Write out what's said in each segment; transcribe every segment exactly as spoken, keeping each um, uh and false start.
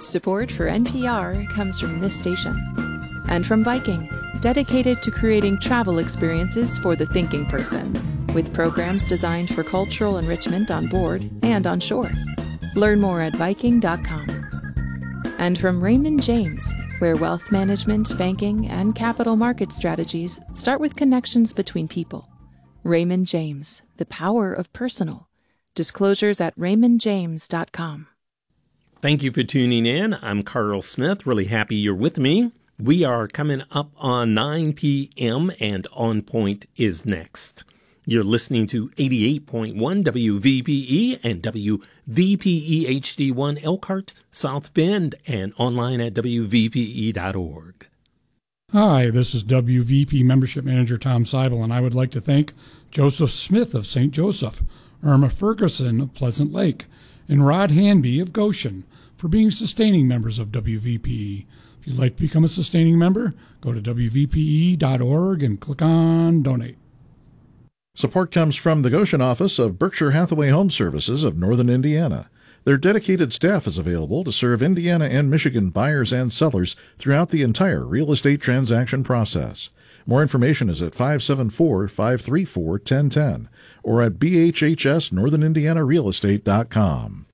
Support for N P R comes from this station and from Viking, dedicated to creating travel experiences for the thinking person, with programs designed for cultural enrichment on board and on shore. Learn more at Viking dot com. And from Raymond James, where wealth management, banking, and capital market strategies start with connections between people. Raymond James, the power of personal. Disclosures at Raymond James dot com. Thank you for tuning in. I'm Carl Smith. Really happy you're with me. We are coming up on nine p.m. and On Point is next. You're listening to eighty-eight point one W V P E and W V P E H D one Elkhart, South Bend, and online at W V P E dot org. Hi, this is W V P Membership Manager Tom Seibel, and I would like to thank Joseph Smith of Saint Joseph, Irma Ferguson of Pleasant Lake, and Rod Hanby of Goshen for being sustaining members of W V P E. If you'd like to become a sustaining member, go to W V P E dot org and click on Donate. Support comes from the Goshen office of Berkshire Hathaway Home Services of Northern Indiana. Their dedicated staff is available to serve Indiana and Michigan buyers and sellers throughout the entire real estate transaction process. More information is at five seven four, five three four, one zero one zero or at b h h s northern indiana real estate dot com.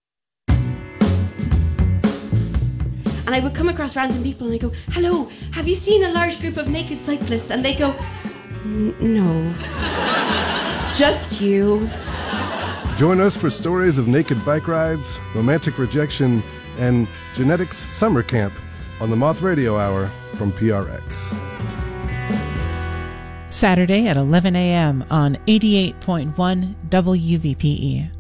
And I would come across random people and I go, hello, have you seen a large group of naked cyclists? And they go, no, just you. Join us for stories of naked bike rides, romantic rejection, and genetics summer camp on the Moth Radio Hour from P R X. Saturday at eleven a.m. on eighty-eight point one W V P E.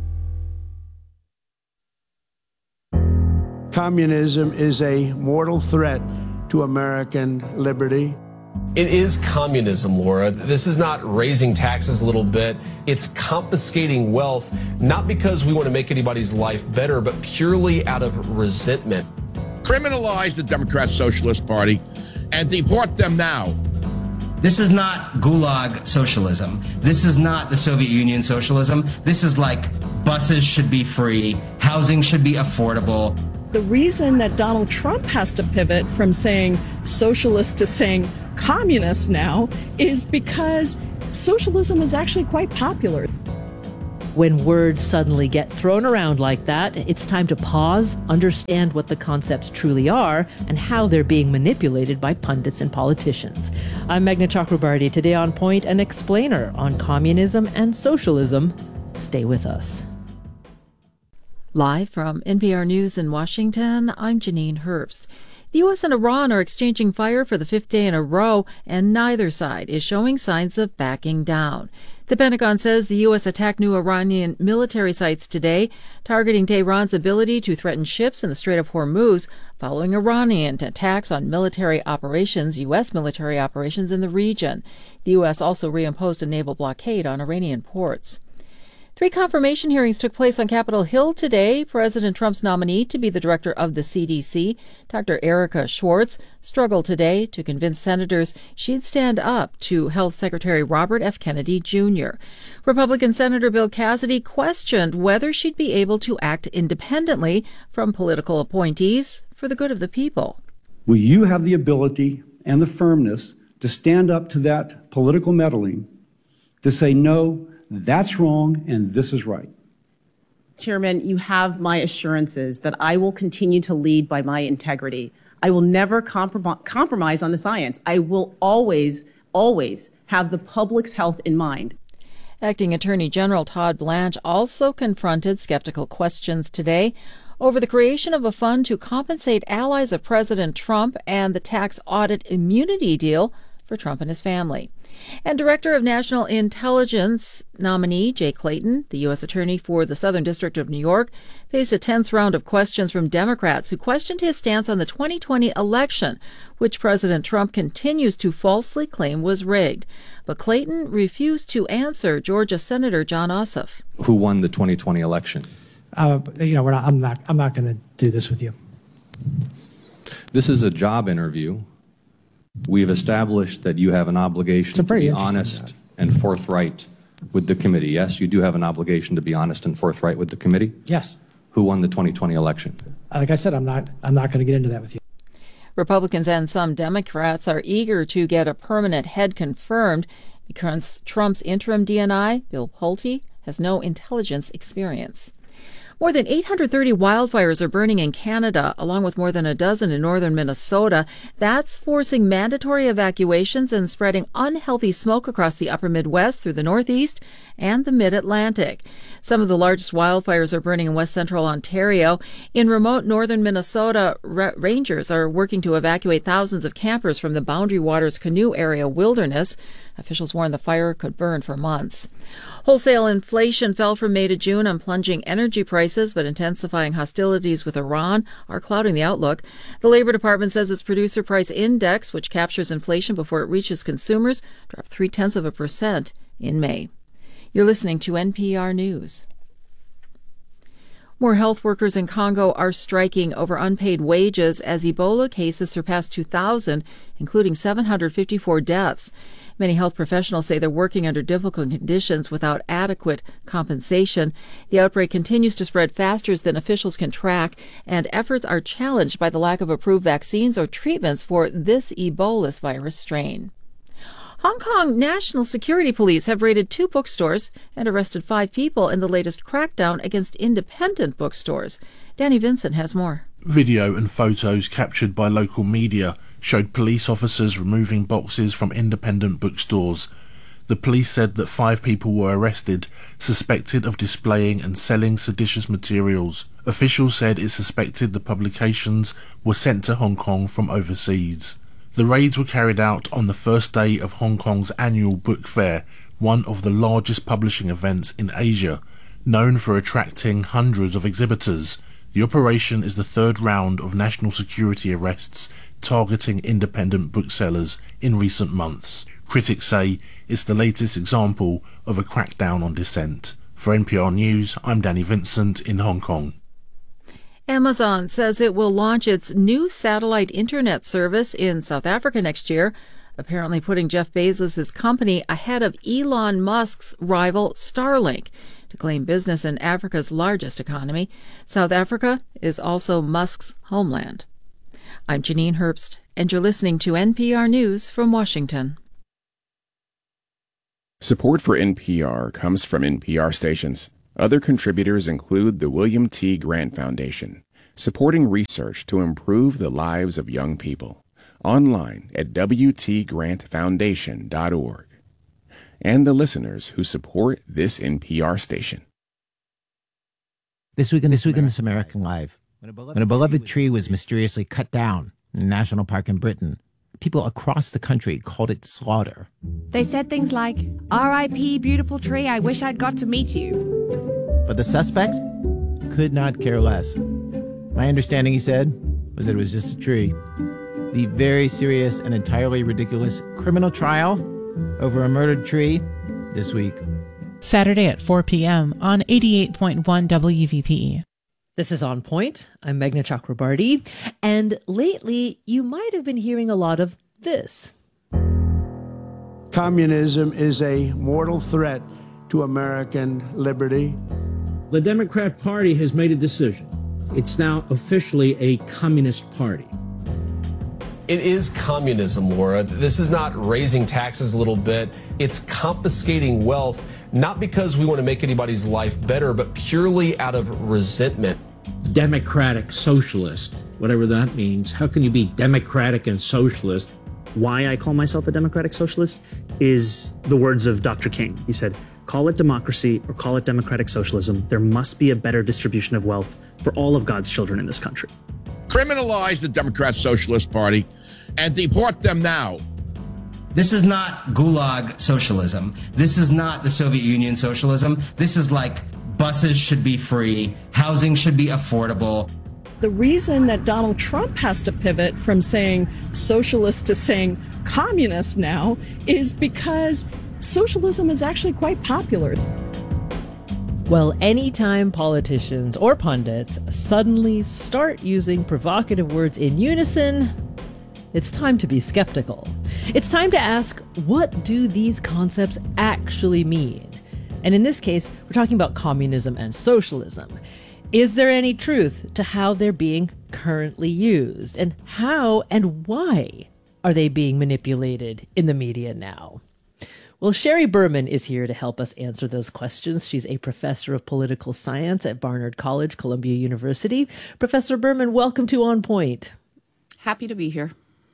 Communism is a mortal threat to American liberty. It is communism, Laura. This is not raising taxes a little bit. It's confiscating wealth, not because we want to make anybody's life better, but purely out of resentment. Criminalize the Democrat Socialist Party and deport them now. This is not Gulag socialism. This is not the Soviet Union socialism. This is like buses should be free, housing should be affordable. The reason that Donald Trump has to pivot from saying socialist to saying communist now is because socialism is actually quite popular. When words suddenly get thrown around like that, it's time to pause, understand what the concepts truly are, and how they're being manipulated by pundits and politicians. I'm Meghna Chakrabarty, today on Point, an explainer on communism and socialism. Stay with us. Live from N P R News in Washington, I'm Janine Herbst. The U S and Iran are exchanging fire for the fifth day in a row, and neither side is showing signs of backing down. The Pentagon says the U S attacked new Iranian military sites today, targeting Tehran's ability to threaten ships in the Strait of Hormuz, following Iranian attacks on military operations, U S military operations in the region. The U S also reimposed a naval blockade on Iranian ports. Three confirmation hearings took place on Capitol Hill today. President Trump's nominee to be the director of the C D C, Doctor Erica Schwartz, struggled today to convince senators she'd stand up to Health Secretary Robert F. Kennedy Junior Republican Senator Bill Cassidy questioned whether she'd be able to act independently from political appointees for the good of the people. Will you have the ability and the firmness to stand up to that political meddling, to say no, that's wrong, and this is right? Chairman, you have my assurances that I will continue to lead by my integrity. I will never comprom- compromise on the science. I will always, always have the public's health in mind. Acting Attorney General Todd Blanche also confronted skeptical questions today over the creation of a fund to compensate allies of President Trump and the tax audit immunity deal for Trump and his family. And Director of National Intelligence nominee Jay Clayton, the U S attorney for the Southern District of New York, faced a tense round of questions from Democrats who questioned his stance on the twenty twenty election, which President Trump continues to falsely claim was rigged. But Clayton refused to answer Georgia Senator Jon Ossoff. Who won the twenty twenty election? Uh, you know, we're not, I'm not. I'm not going to do this with you. This is a job interview. We've established that you have an obligation to be honest and forthright with the committee. Yes, you do have an obligation to be honest and forthright with the committee? Yes. Who won the twenty twenty election? like I said, I'm not I'm not going to get into that with you. Republicans and some Democrats are eager to get a permanent head confirmed because Trump's interim D N I, Bill Pulte, has no intelligence experience. More than eight hundred thirty wildfires are burning in Canada, along with more than a dozen in northern Minnesota. That's forcing mandatory evacuations and spreading unhealthy smoke across the upper Midwest through the Northeast and the Mid-Atlantic. Some of the largest wildfires are burning in west central Ontario. In remote northern Minnesota, ra- rangers are working to evacuate thousands of campers from the Boundary Waters Canoe Area wilderness. Officials warn the fire could burn for months. Wholesale inflation fell from May to June on plunging energy prices, but intensifying hostilities with Iran are clouding the outlook. The Labor Department says its producer price index, which captures inflation before it reaches consumers, dropped three-tenths of a percent in May. You're listening to N P R News. More health workers in Congo are striking over unpaid wages as Ebola cases surpass two thousand, including seven hundred fifty-four deaths. Many health professionals say they're working under difficult conditions without adequate compensation. The outbreak continues to spread faster than officials can track, and efforts are challenged by the lack of approved vaccines or treatments for this Ebola virus strain. Hong Kong National Security Police have raided two bookstores and arrested five people in the latest crackdown against independent bookstores. Danny Vincent has more. Video and photos captured by local media showed police officers removing boxes from independent bookstores. The police said that five people were arrested, suspected of displaying and selling seditious materials. Officials said it suspected the publications were sent to Hong Kong from overseas. The raids were carried out on the first day of Hong Kong's annual book fair, one of the largest publishing events in Asia, known for attracting hundreds of exhibitors. The operation is the third round of national security arrests targeting independent booksellers in recent months. Critics say it's the latest example of a crackdown on dissent. For N P R News, I'm Danny Vincent in Hong Kong. Amazon says it will launch its new satellite internet service in South Africa next year, apparently putting Jeff Bezos' company ahead of Elon Musk's rival Starlink to claim business in Africa's largest economy. South Africa is also Musk's homeland. I'm Janine Herbst, and you're listening to N P R News from Washington. Support for N P R comes from N P R stations. Other contributors include the William T. Grant Foundation, supporting research to improve the lives of young people. Online at w t grant foundation dot org. And the listeners who support this N P R station. This week in This Week in This American Life, when a beloved tree was mysteriously cut down in a national park in Britain, people across the country called it slaughter. They said things like, R I P beautiful tree, I wish I'd got to meet you. But the suspect could not care less. My understanding, he said, was that it was just a tree. The very serious and entirely ridiculous criminal trial over a murdered tree this week. Saturday at four p.m. on eighty-eight point one W V P E. This is On Point. I'm Meghna Chakrabarty. And lately, you might have been hearing a lot of this. Communism is a mortal threat to American liberty. The Democrat Party has made a decision. It's now officially a communist party. It is communism, Laura. This is not raising taxes a little bit. It's confiscating wealth, not because we want to make anybody's life better, but purely out of resentment. Democratic socialist, whatever that means. How can you be democratic and socialist? Why I call myself a democratic socialist is the words of Doctor King. He said, call it democracy or call it democratic socialism. There must be a better distribution of wealth for all of God's children in this country. Criminalize the Democrat Socialist Party and deport them now. This is not Gulag socialism. This is not the Soviet Union socialism. This is like buses should be free, housing should be affordable. The reason that Donald Trump has to pivot from saying socialist to saying communist now is because socialism is actually quite popular. Well, anytime politicians or pundits suddenly start using provocative words in unison, it's time to be skeptical. It's time to ask, what do these concepts actually mean? And in this case, we're talking about communism and socialism. Is there any truth to how they're being currently used? And how and why are they being manipulated in the media now? Well, Sherry Berman is here to help us answer those questions. She's a professor of political science at Barnard College, Columbia University. Professor Berman, welcome to On Point. Happy to be here.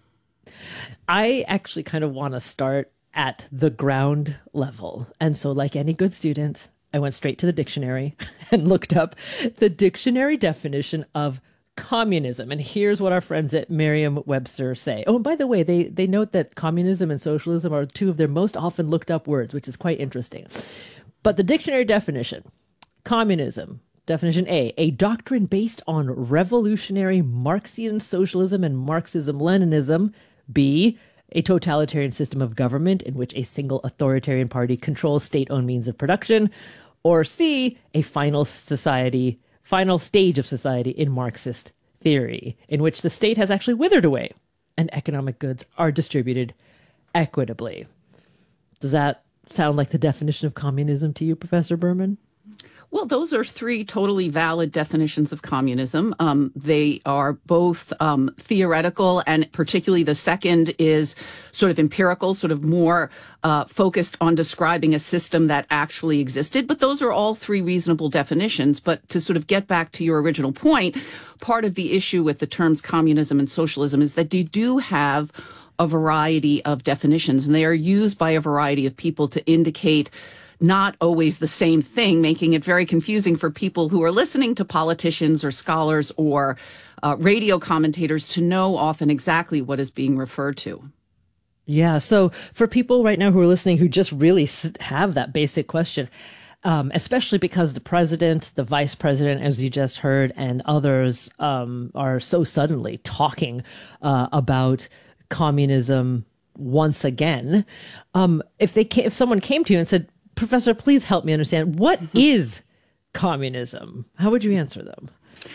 I actually kind of want to start at the ground level. And so, like any good student, I went straight to the dictionary and looked up the dictionary definition of communism. And here's what our friends at Merriam-Webster say. Oh, and by the way, they, they note that communism and socialism are two of their most often looked up words, which is quite interesting. But the dictionary definition, communism, definition A, a doctrine based on revolutionary Marxian socialism and Marxism-Leninism. B, a totalitarian system of government in which a single authoritarian party controls state-owned means of production. Or C, a final society final stage of society in Marxist theory, in which the state has actually withered away and economic goods are distributed equitably. Does that sound like the definition of communism to you, Professor Berman? Well, those are three totally valid definitions of communism. Um, they are both um, theoretical, and particularly the second is sort of empirical, sort of more uh, focused on describing a system that actually existed. But those are all three reasonable definitions. But to sort of get back to your original point, part of the issue with the terms communism and socialism is that you do have a variety of definitions, and they are used by a variety of people to indicate not always the same thing, making it very confusing for people who are listening to politicians or scholars or uh, radio commentators to know often exactly what is being referred to. Yeah, so for people right now who are listening who just really have that basic question, um, especially because the president, the vice president, as you just heard, and others um, are so suddenly talking uh, about communism once again, um, if they ca- if someone came to you and said, Professor, please help me understand, what is communism? How would you answer them?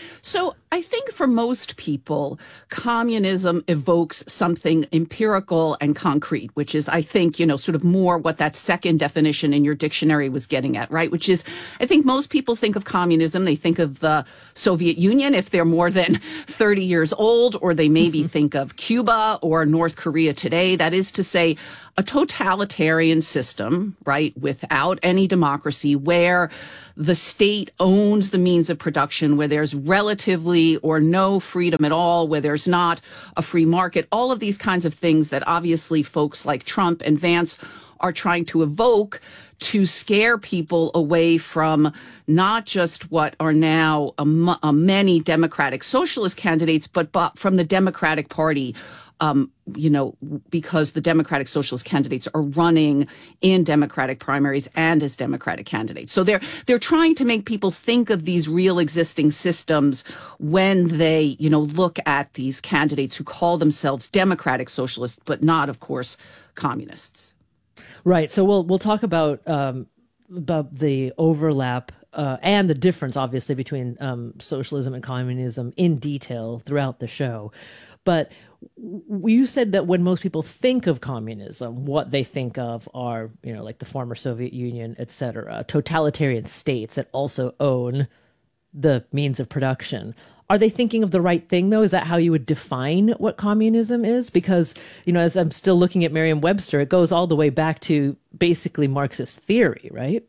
So I think for most people, communism evokes something empirical and concrete, which is, I think, you know, sort of more what that second definition in your dictionary was getting at, right? Which is, I think most people think of communism, they think of the Soviet Union if they're more than thirty years old, or they maybe mm-hmm. think of Cuba or North Korea today. That is to say, a totalitarian system, right, without any democracy, where the state owns the means of production, where there's relatively or no freedom at all, where there's not a free market, all of these kinds of things that obviously folks like Trump and Vance are trying to evoke to scare people away from not just what are now a, a many Democratic socialist candidates, but, but from the Democratic Party. Um, you know, because the Democratic Socialist candidates are running in Democratic primaries and as Democratic candidates. So they're they're trying to make people think of these real existing systems when they, you know, look at these candidates who call themselves Democratic Socialists, but not, of course, communists. Right. So we'll we'll talk about um, about the overlap uh, and the difference, obviously, between um, socialism and communism in detail throughout the show. But you said that when most people think of communism, what they think of are, you know, like the former Soviet Union, et cetera, totalitarian states that also own the means of production. Are they thinking of the right thing, though? Is that how you would define what communism is? Because, you know, as I'm still looking at Merriam-Webster, it goes all the way back to basically Marxist theory, right?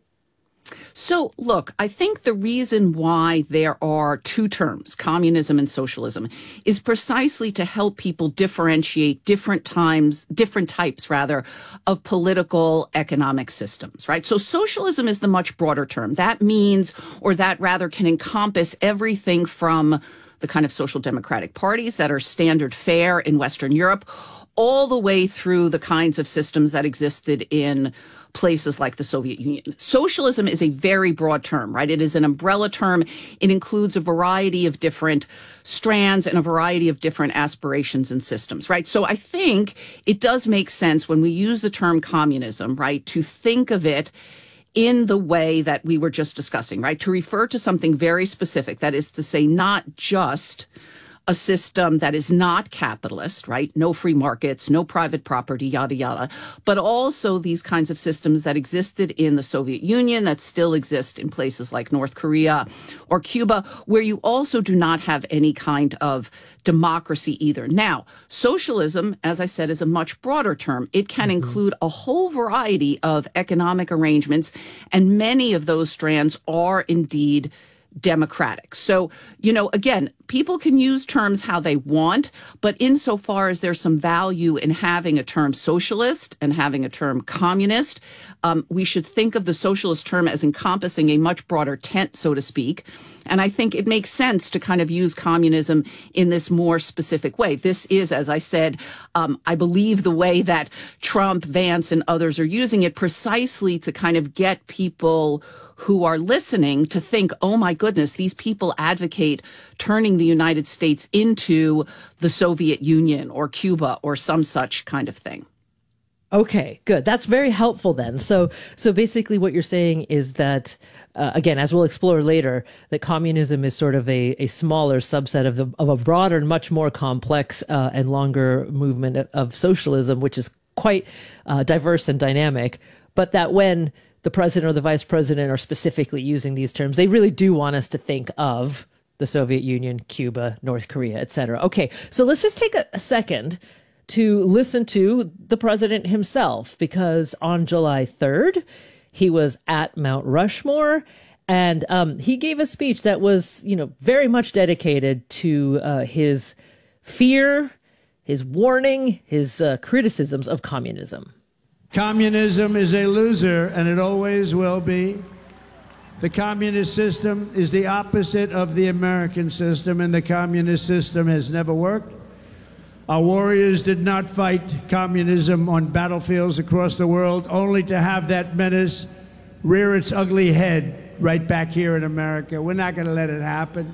So, look, I think the reason why there are two terms, communism and socialism, is precisely to help people differentiate different times, different types, rather, of political economic systems, right? So socialism is the much broader term. That means, or that rather can encompass everything from the kind of social democratic parties that are standard fare in Western Europe, all the way through the kinds of systems that existed in places like the Soviet Union. Socialism is a very broad term, right? It is an umbrella term. It includes a variety of different strands and a variety of different aspirations and systems, right? So I think it does make sense when we use the term communism, right, to think of it in the way that we were just discussing, right? To refer to something very specific, that is to say, not just a system that is not capitalist, right? No free markets, no private property, yada, yada, but also these kinds of systems that existed in the Soviet Union, that still exist in places like North Korea or Cuba, where you also do not have any kind of democracy either. Now, socialism, as I said, is a much broader term. It can mm-hmm. include a whole variety of economic arrangements, and many of those strands are indeed democratic. So, you know, again, people can use terms how they want, but insofar as there's some value in having a term socialist and having a term communist, um, we should think of the socialist term as encompassing a much broader tent, so to speak. And I think it makes sense to kind of use communism in this more specific way. This is, as I said, um, I believe the way that Trump, Vance, and others are using it precisely to kind of get people who are listening to think, oh my goodness, these people advocate turning the United States into the Soviet Union or Cuba or some such kind of thing. Okay, good. That's very helpful then. So, so basically what you're saying is that, uh, again, as we'll explore later, that communism is sort of a, a smaller subset of the of a broader and much more complex uh, and longer movement of, of socialism, which is quite uh, diverse and dynamic, but that when the president or the vice president are specifically using these terms, they really do want us to think of the Soviet Union, Cuba, North Korea, et cetera. Okay, so let's just take a, a second to listen to the president himself, because on July third, he was at Mount Rushmore, and um, he gave a speech that was, you know, very much dedicated to uh, his fear, his warning, his uh, criticisms of communism. Communism is a loser, and it always will be. The communist system is the opposite of the American system, and the communist system has never worked. Our warriors did not fight communism on battlefields across the world, only to have that menace rear its ugly head right back here in America. We're not going to let it happen.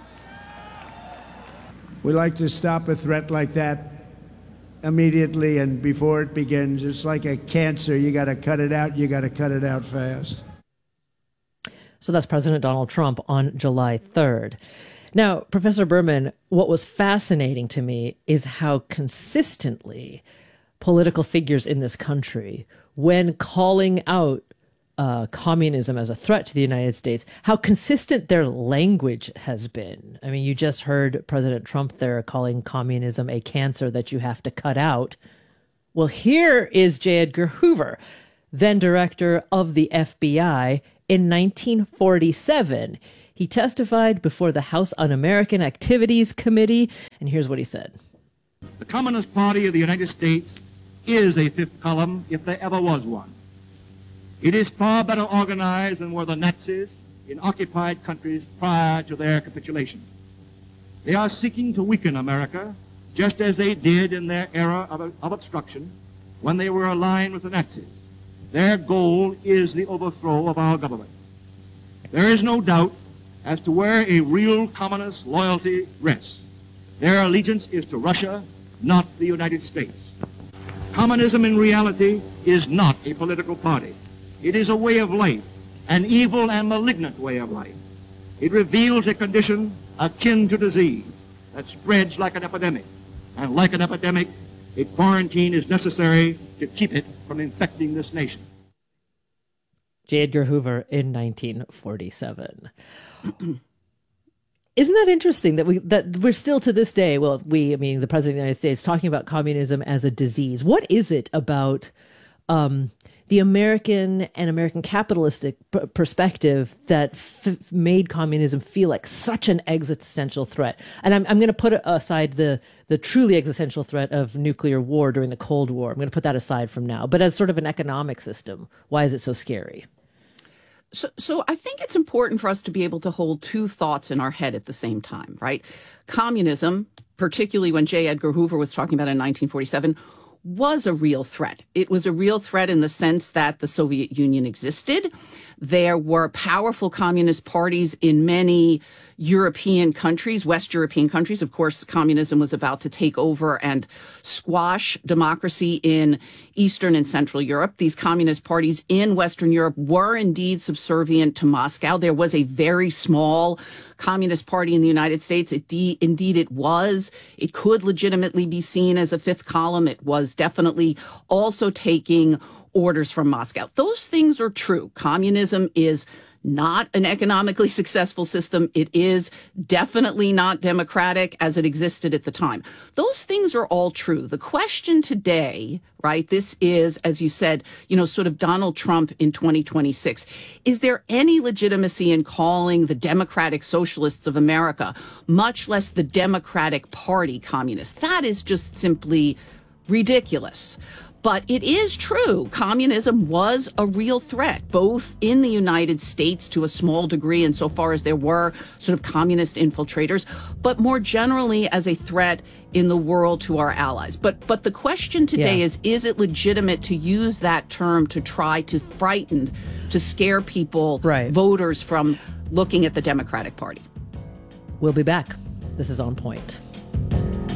We like to stop a threat like that immediately and before it begins. It's like a cancer. You got to cut it out. You got to cut it out fast. So that's President Donald Trump on July third. Now, Professor Berman, what was fascinating to me is how consistently political figures in this country, when calling out uh, communism as a threat to the United States, how consistent their language has been. I mean, you just heard President Trump there calling communism a cancer that you have to cut out. Well, here is J. Edgar Hoover, then director of the F B I, in nineteen forty-seven. He testified before the House Un-American Activities Committee, and here's what he said. The Communist Party of the United States is a fifth column, if there ever was one. It is far better organized than were the Nazis in occupied countries prior to their capitulation. They are seeking to weaken America, just as they did in their era of, of obstruction when they were aligned with the Nazis. Their goal is the overthrow of our government. There is no doubt as to where a real communist loyalty rests. Their allegiance is to Russia, not the United States. Communism in reality is not a political party. It is a way of life, an evil and malignant way of life. It reveals a condition akin to disease that spreads like an epidemic. And like an epidemic, a quarantine is necessary to keep it from infecting this nation. J. Edgar Hoover in nineteen forty-seven. Isn't that interesting that we that we're still to this day, well, we, I mean, the President of the United States, talking about communism as a disease? What is it about um, the American and American capitalistic p- perspective that f- made communism feel like such an existential threat? And I'm, I'm going to put aside the, the truly existential threat of nuclear war during the Cold War. I'm going to put that aside from now. But as sort of an economic system, why is it so scary? So, so I think it's important for us to be able to hold two thoughts in our head at the same time, right? Communism, particularly when J. Edgar Hoover was talking about it in nineteen forty-seven, was a real threat. It was a real threat in the sense that the Soviet Union existed, There were powerful communist parties in many European countries, West European countries. Of course, communism was about to take over and squash democracy in Eastern and Central Europe. These communist parties in Western Europe were indeed subservient to Moscow. There was a very small Communist Party in the United States. It de- indeed it was. It could legitimately be seen as a fifth column. It was definitely also taking orders from Moscow. Those things are true. Communism is not an economically successful system. It is definitely not democratic as it existed at the time. Those things are all true. The question today, right, this is, as you said, you know, sort of Donald Trump in twenty twenty-six. Is there any legitimacy in calling the Democratic Socialists of America, much less the Democratic Party, communist? That is just simply ridiculous. But it is true. Communism was a real threat, both in the United States to a small degree, insofar as there were sort of communist infiltrators, but more generally as a threat in the world to our allies. But but the question today Yeah. is, is it legitimate to use that term to try to frighten, to scare people, Right. voters from looking at the Democratic Party? We'll be back. This is On Point.